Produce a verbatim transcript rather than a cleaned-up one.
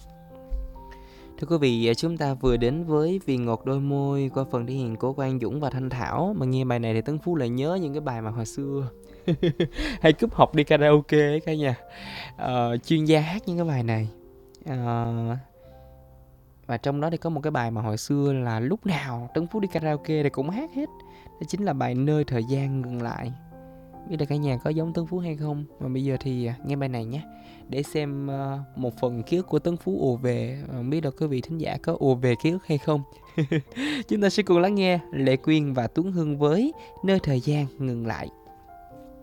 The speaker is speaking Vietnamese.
Thưa quý vị, chúng ta vừa đến với Vì ngọt đôi môi qua phần thể hiện của Quang Dũng và Thanh Thảo. Mà nghe bài này thì Tấn Phú lại nhớ những cái bài mà hồi xưa hay cúp học đi karaoke ấy cả nhà. Ờ, chuyên gia hát những cái bài này. Ờ, và trong đó thì có một cái bài mà hồi xưa là lúc nào Tấn Phú đi karaoke thì cũng hát hết. Đó chính là bài Nơi thời gian ngừng lại. Biết là cả nhà có giống Tấn Phú hay không? Mà bây giờ thì nghe bài này nhé, để xem uh, một phần ký ức của Tấn Phú ùa về. Không biết đâu quý vị thính giả có ùa về ký ức hay không. Chúng ta sẽ cùng lắng nghe Lệ Quyên và Tuấn Hưng với Nơi thời gian ngừng lại.